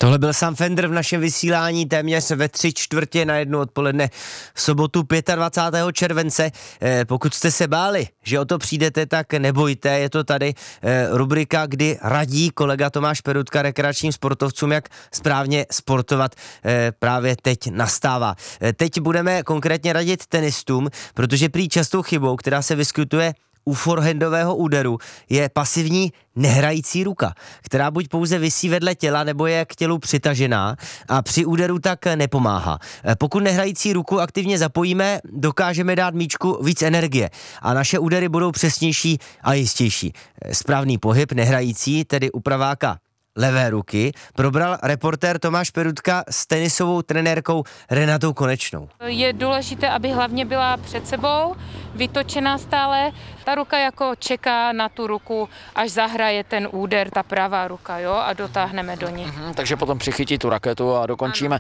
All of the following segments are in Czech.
Tohle byl Sam Fender v našem vysílání téměř ve 3/4 odpoledne v sobotu 25. července. Pokud jste se báli, že o to přijdete, tak nebojte, je to tady rubrika, kdy radí kolega Tomáš Peroutka rekreačním sportovcům, jak správně sportovat, právě teď nastává. Teď budeme konkrétně radit tenistům, protože prý častou chybou, která se vyskytuje u forehandového úderu, je pasivní nehrající ruka, která buď pouze visí vedle těla, nebo je k tělu přitažená a při úderu tak nepomáhá. Pokud nehrající ruku aktivně zapojíme, dokážeme dát míčku víc energie a naše údery budou přesnější a jistější. Správný pohyb nehrající, tedy u praváka levé ruky, probral reportér Tomáš Peroutka s tenisovou trenérkou Renatou Konečnou. Je důležité, aby hlavně byla před sebou, vytočená stále. Ta ruka jako čeká na tu ruku, až zahraje ten úder, ta pravá ruka, jo, a dotáhneme do ní. Takže potom přichytí tu raketu a dokončíme.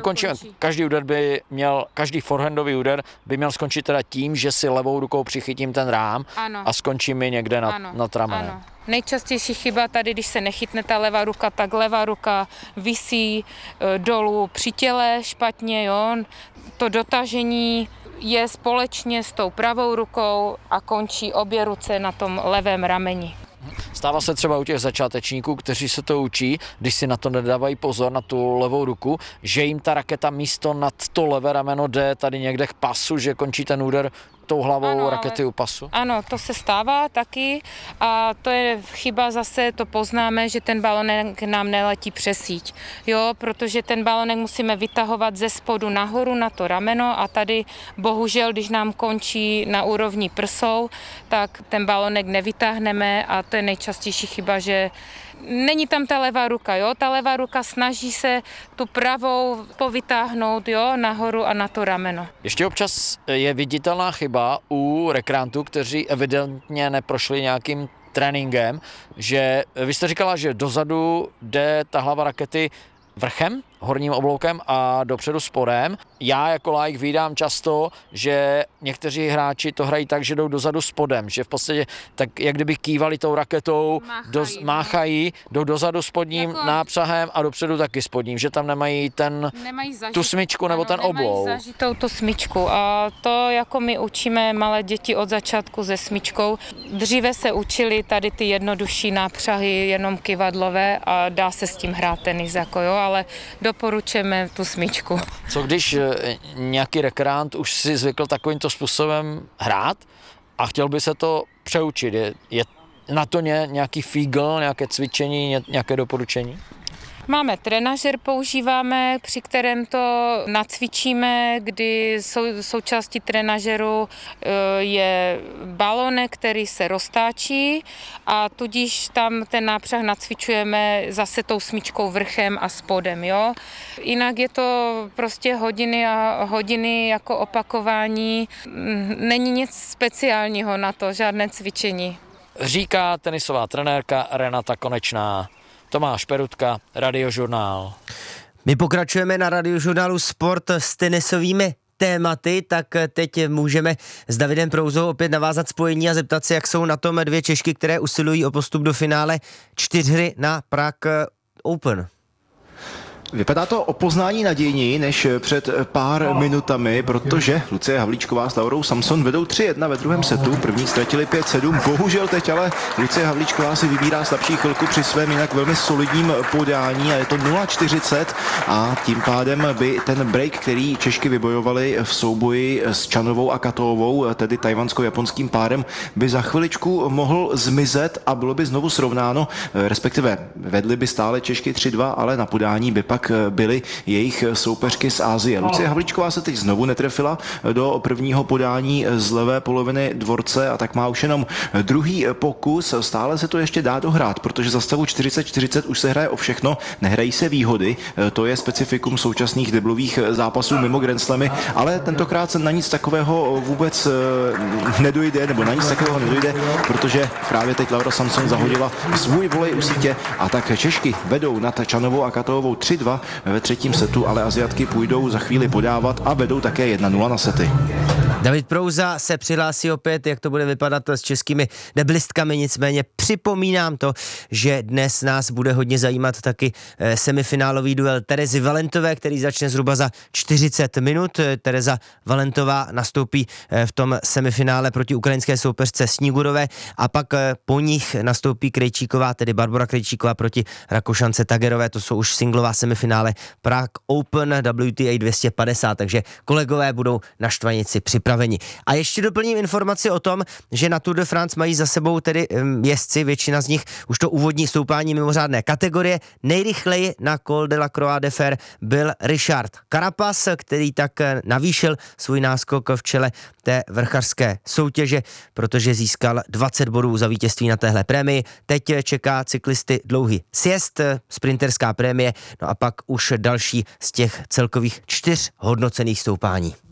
Každý forehandový úder by měl skončit teda tím, že si levou rukou přichytím ten rám a skončím mi někde nad ramenem. Nejčastější chyba tady, když se nechytne ta levá ruka, tak levá ruka visí dolů při těle špatně, jo. To dotažení je společně s tou pravou rukou a končí obě ruce na tom levém rameni. Stává se třeba u těch začátečníků, kteří se to učí, když si na to nedávají pozor, na tu levou ruku, že jim ta raketa místo nad to levé rameno jde tady někde k pasu, že končí ten úder tou hlavou rakety u pasu? Ano, to se stává taky a to je chyba zase, to poznáme, že ten balonek nám neletí přes síť, jo, protože ten balonek musíme vytahovat ze spodu nahoru na to rameno a tady bohužel, když nám končí na úrovni prsou, tak ten balonek nevytáhneme a to je nejčastější chyba, že není tam ta levá ruka, jo, ta levá ruka snaží se tu pravou povytáhnout, jo, nahoru a na to rameno. Ještě občas je viditelná chyba u rekreantů, kteří evidentně neprošli nějakým tréninkem, že vy jste říkala, že dozadu jde ta hlava rakety vrchem, horním obloukem a dopředu spodem. Já jako laik vídám často, že někteří hráči to hrají tak, že jdou dozadu spodem, že v podstatě tak jak kdyby kývali tou raketou, máchají, jdou dozadu spodním jako nápřahem a dopředu taky spodním, že tam nemají tu smyčku nebo ten oblouk. Nemají zažitou tu smyčku a to jako my učíme malé děti od začátku se smyčkou. Dříve se učili tady ty jednodušší nápřahy, jenom kyvadlové a dá se s tím hrát tenis, jako jo, ale doporučujeme tu smyčku. Co když nějaký rekreant už si zvykl takovýmto způsobem hrát a chtěl by se to přeučit? Je na to nějaký fígl, nějaké cvičení, nějaké doporučení? Máme trenažer, používáme, při kterém to nacvičíme, kdy součástí trenažeru je balonek, který se roztáčí a tudíž tam ten nápřah nacvičujeme zase tou smyčkou vrchem a spodem, jo. Jinak je to prostě hodiny a hodiny jako opakování, není nic speciálního na to, žádné cvičení. Říká tenisová trenérka Renata Konečná. Tomáš Peroutka, Radiožurnál. My pokračujeme na Radiožurnálu Sport s tenisovými tématy, tak teď můžeme s Davidem Prouzou opět navázat spojení a zeptat se, jak jsou na tom dvě Češky, které usilují o postup do finále 4 na Prague Open. Vypadá to o poznání nadějněji než před pár minutami, protože Lucie Havlíčková s Laurou Samson vedou 3-1 ve druhém setu, první ztratili 5-7, bohužel teď ale Lucie Havlíčková si vybírá slabší chvilku při svém jinak velmi solidním podání a je to 0-40 a tím pádem by ten break, který Češky vybojovali v souboji s Čanovou a Katovou, tedy tajvansko-japonským párem, by za chviličku mohl zmizet a bylo by znovu srovnáno, respektive vedly by stále Češky 3-2, ale na podání by pak byly jejich soupeřky z Asie. Lucie Havlíčková se teď znovu netrefila do prvního podání z levé poloviny dvorce a tak má už jenom druhý pokus. Stále se to ještě dá dohrát, protože za stavu 40-40 už se hraje o všechno, nehrají se výhody. To je specifikum současných deblových zápasů mimo Grand Slamy, ale tentokrát se na nic takového vůbec nedojde, protože právě teď Laura Samson zahodila svůj volej u sítě a tak Češky vedou nad Čanovou a Katovou 3-2 ve třetím setu, ale Asiatky půjdou za chvíli podávat a vedou také 1-0 na sety. David Prouza se přihlásí opět, jak to bude vypadat s českými deblistkami, nicméně připomínám to, že dnes nás bude hodně zajímat taky semifinálový duel Terezy Valentové, který začne zhruba za 40 minut. Tereza Valentová nastoupí v tom semifinále proti ukrajinské soupeřce Snigurové a pak po nich nastoupí Krejčíková, tedy Barbora Krejčíková proti Rakušance Tagerové, to jsou už singlová semifinále Prague Open WTA 250, takže kolegové budou na štvanici připraveni. A ještě doplním informaci o tom, že na Tour de France mají za sebou tedy jezdci, většina z nich už to úvodní stoupání mimořádné kategorie. Nejrychleji na Col de la Croix de Fer byl Richard Carapaz, který tak navýšil svůj náskok v čele té vrchařské soutěže, protože získal 20 bodů za vítězství na téhle prémii. Teď čeká cyklisty dlouhý sjezd, sprinterská prémie, no a pak už další z těch celkových 4 hodnocených stoupání.